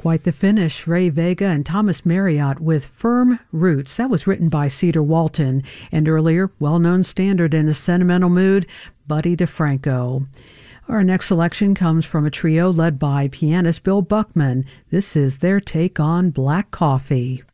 Quite the finish. Ray Vega and Thomas Marriott with Firm Roots. That was written by Cedar Walton. And earlier, well-known standard in a sentimental mood, Buddy DeFranco. Our next selection comes from a trio led by pianist Bill Buckman. This is their take on Black Coffee.